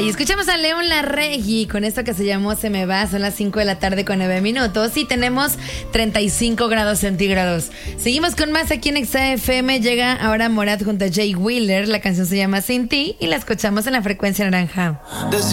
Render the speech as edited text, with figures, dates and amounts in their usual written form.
Ay, escuchamos a León Larregui con esto que se llamó Se me va. Son las 5 de la tarde con 9 minutos y tenemos 35 grados centígrados. Seguimos con más aquí en XFM. Llega ahora Morat junto a Jay Wheeler. La canción se llama Sin Ti y la escuchamos en la frecuencia naranja.